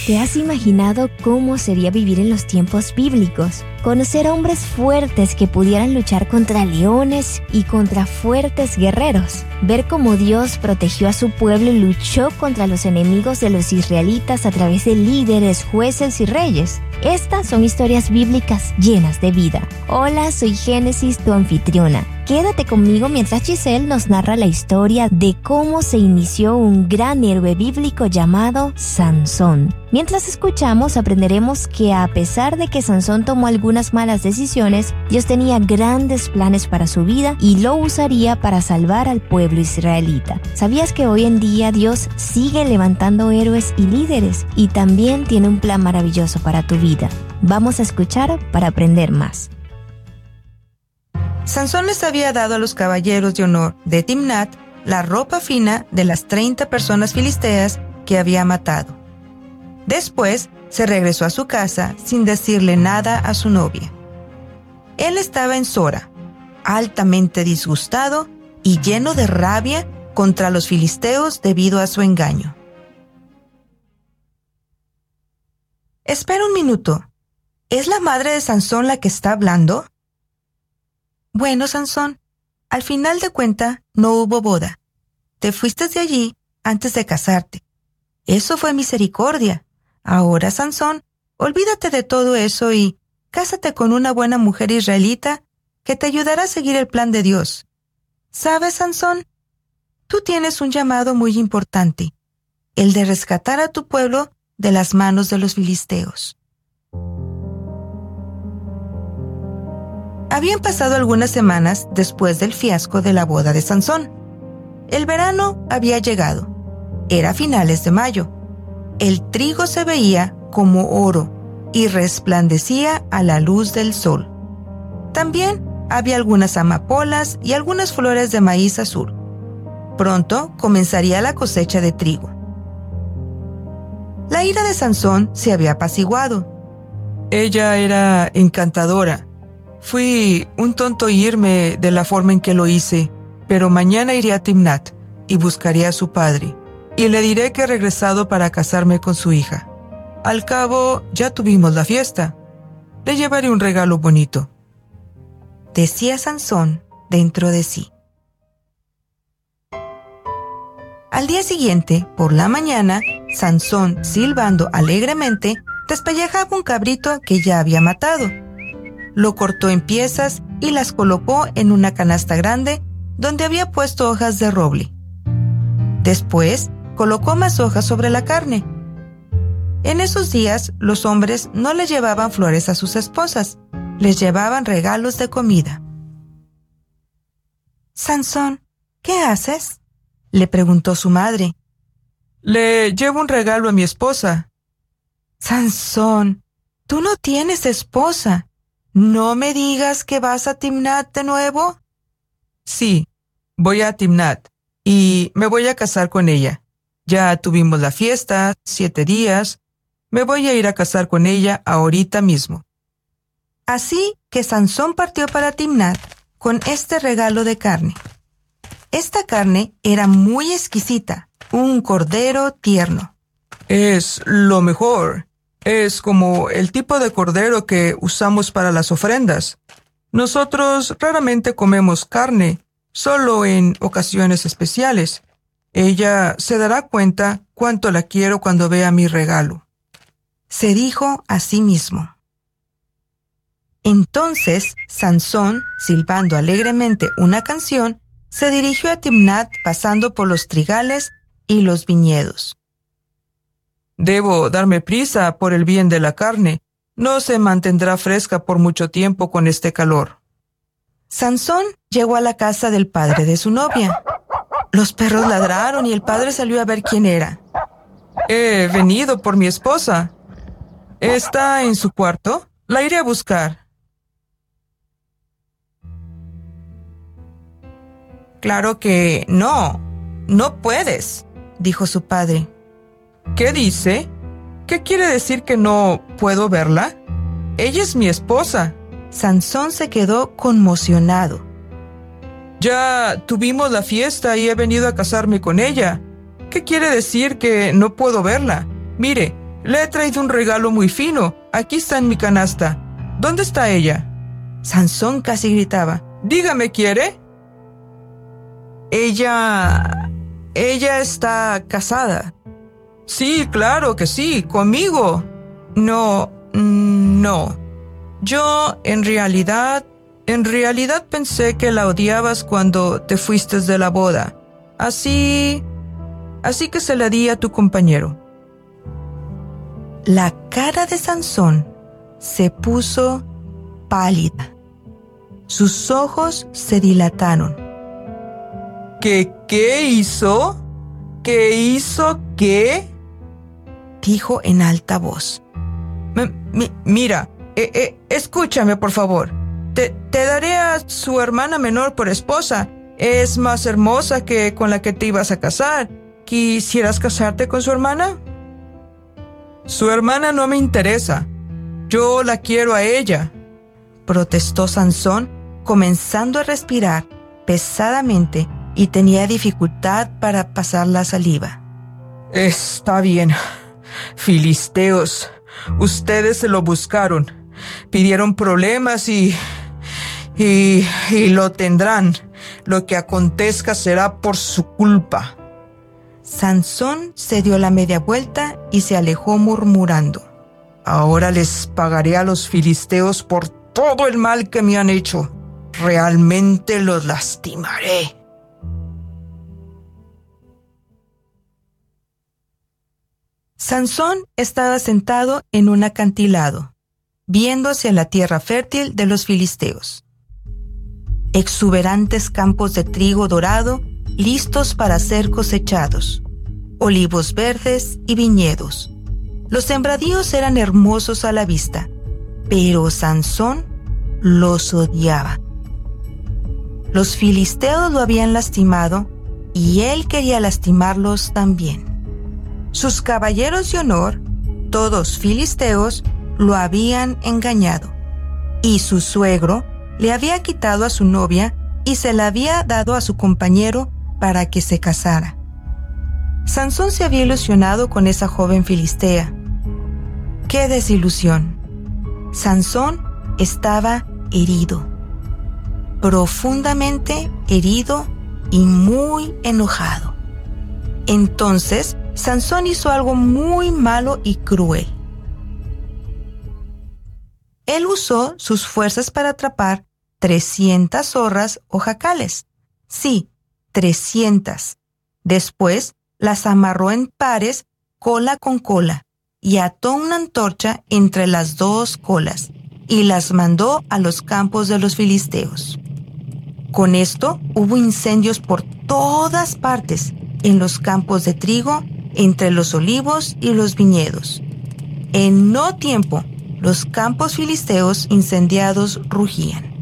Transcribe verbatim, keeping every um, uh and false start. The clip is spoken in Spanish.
¿Te has imaginado cómo sería vivir en los tiempos bíblicos? Conocer hombres fuertes que pudieran luchar contra leones y contra fuertes guerreros. Ver cómo Dios protegió a su pueblo y luchó contra los enemigos de los israelitas a través de líderes, jueces y reyes. Estas son historias bíblicas llenas de vida. Hola, soy Génesis, tu anfitriona. Quédate conmigo mientras Giselle nos narra la historia de cómo se inició un gran héroe bíblico llamado Sansón. Mientras escuchamos, aprenderemos que a pesar de que Sansón tomó algunas malas decisiones, Dios tenía grandes planes para su vida y lo usaría para salvar al pueblo israelita. ¿Sabías que hoy en día Dios sigue levantando héroes y líderes y también tiene un plan maravilloso para tu vida? Vamos a escuchar para aprender más. Sansón les había dado a los caballeros de honor de Timnat la ropa fina de las treinta personas filisteas que había matado. Después se regresó a su casa sin decirle nada a su novia. Él estaba en Sora, altamente disgustado y lleno de rabia contra los filisteos debido a su engaño. Espera un minuto. ¿Es la madre de Sansón la que está hablando? Bueno, Sansón, al final de cuenta no hubo boda. Te fuiste de allí antes de casarte. Eso fue misericordia. Ahora, Sansón, olvídate de todo eso y cásate con una buena mujer israelita que te ayudará a seguir el plan de Dios. ¿Sabes, Sansón? Tú tienes un llamado muy importante, el de rescatar a tu pueblo de las manos de los filisteos. Habían pasado algunas semanas después del fiasco de la boda de Sansón. El verano había llegado. Era finales de mayo. El trigo se veía como oro y resplandecía a la luz del sol. También había algunas amapolas y algunas flores de maíz azul. Pronto comenzaría la cosecha de trigo. La ira de Sansón se había apaciguado. Ella era encantadora. Fui un tonto irme de la forma en que lo hice, pero mañana iré a Timnat y buscaré a su padre, y le diré que he regresado para casarme con su hija. Al cabo, ya tuvimos la fiesta. Le llevaré un regalo bonito. Decía Sansón dentro de sí. Al día siguiente, por la mañana, Sansón, silbando alegremente, despellejaba un cabrito que ya había matado. Lo cortó en piezas y las colocó en una canasta grande donde había puesto hojas de roble. Después, colocó más hojas sobre la carne. En esos días, los hombres no les llevaban flores a sus esposas, les llevaban regalos de comida. «Sansón, ¿qué haces?», le preguntó su madre. «Le llevo un regalo a mi esposa». «Sansón, tú no tienes esposa. ¿No me digas que vas a Timnat de nuevo?» «Sí, voy a Timnat y me voy a casar con ella. Ya tuvimos la fiesta, siete días. Me voy a ir a casar con ella ahorita mismo». Así que Sansón partió para Timnat con este regalo de carne. Esta carne era muy exquisita, un cordero tierno. «Es lo mejor. Es como el tipo de cordero que usamos para las ofrendas. Nosotros raramente comemos carne, solo en ocasiones especiales. Ella se dará cuenta cuánto la quiero cuando vea mi regalo», se dijo a sí mismo. Entonces, Sansón, silbando alegremente una canción, se dirigió a Timnat pasando por los trigales y los viñedos. «Debo darme prisa por el bien de la carne. No se mantendrá fresca por mucho tiempo con este calor». Sansón llegó a la casa del padre de su novia. Los perros ladraron y el padre salió a ver quién era. «He venido por mi esposa. ¿Está en su cuarto? La iré a buscar». «Claro que no, no puedes», dijo su padre. «¿Qué dice? ¿Qué quiere decir que no puedo verla? Ella es mi esposa». Sansón se quedó conmocionado. «Ya tuvimos la fiesta y he venido a casarme con ella. ¿Qué quiere decir que no puedo verla? Mire, Le he traído un regalo muy fino. Aquí está en mi canasta. ¿Dónde está ella? Sansón casi gritaba. Dígame, ¿quiere? Ella... ella está casada. Sí, claro que sí, conmigo. No, no. Yo, en realidad, en realidad pensé que la odiabas cuando te fuiste de la boda. Así... así que se la di a tu compañero. La cara de Sansón se puso pálida. Sus ojos se dilataron. ¿Qué, qué hizo? ¿Qué hizo qué? Dijo en alta voz. M- mi- mira, eh, eh, escúchame por favor. Te, te daré a su hermana menor por esposa. Es más hermosa que con la que te ibas a casar. ¿Quisieras casarte con su hermana? Su hermana no me interesa. Yo la quiero a ella, protestó Sansón, comenzando a respirar pesadamente y tenía dificultad para pasar la saliva. Está bien. Filisteos, ustedes se lo buscaron. Pidieron problemas y... y... y lo tendrán. Lo que acontezca será por su culpa. Sansón se dio la media vuelta y se alejó murmurando. Ahora les pagaré a los filisteos por todo el mal que me han hecho. Realmente los lastimaré. Sansón estaba sentado en un acantilado, viendo hacia la tierra fértil de los filisteos. Exuberantes campos de trigo dorado listos para ser cosechados, olivos verdes y viñedos. Los sembradíos eran hermosos a la vista, pero Sansón los odiaba. Los filisteos lo habían lastimado y él quería lastimarlos también. Sus caballeros de honor, todos filisteos, lo habían engañado, y su suegro le había quitado a su novia y se la había dado a su compañero para que se casara. Sansón se había ilusionado con esa joven filistea. ¡Qué desilusión! Sansón estaba herido, profundamente herido y muy enojado. Entonces, Sansón hizo algo muy malo y cruel. Él usó sus fuerzas para atrapar trescientas zorras o jacales. Sí, trescientas. Después las amarró en pares, cola con cola, y ató una antorcha entre las dos colas, y las mandó a los campos de los filisteos. Con esto hubo incendios por todas partes, en los campos de trigo, entre los olivos y los viñedos. En no tiempo, los campos filisteos incendiados rugían.